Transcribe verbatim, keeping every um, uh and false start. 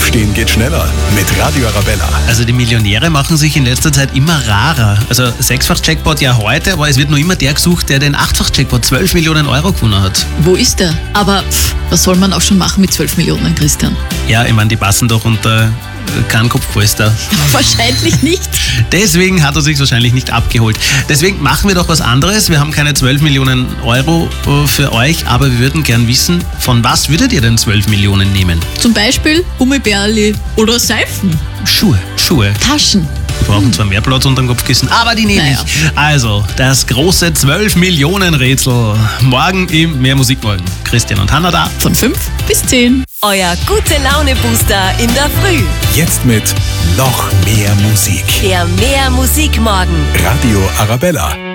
Aufstehen geht schneller mit Radio Arabella. Also die Millionäre machen sich in letzter Zeit immer rarer. Also Sechsfach-Jackpot ja heute, aber es wird nur immer der gesucht, der den Achtfach-Jackpot zwölf Millionen Euro gewonnen hat. Wo ist der? Aber pff, was soll man auch schon machen mit zwölf Millionen, Christian? Ja, ich meine, die passen doch unter keinen Kopfpolster. Wahrscheinlich nicht. Deswegen hat er sich wahrscheinlich nicht abgeholt. Deswegen machen wir doch was anderes. Wir haben keine zwölf Millionen Euro für euch, aber wir würden gern wissen, von was würdet ihr denn zwölf Millionen nehmen? Zum Beispiel Gummibärli oder Seifen. Schuhe, Schuhe. Taschen. Wir brauchen zwar mehr Platz unter dem Kopfkissen, aber die nehme Naja. ich. Also, das große zwölf Millionen Rätsel. Morgen im Mehr Musik morgen. Christian und Hannah da. Von fünf bis zehn. Euer Gute-Laune-Booster in der Früh. Jetzt mit noch mehr Musik. Der Mehr Musik morgen. Radio Arabella.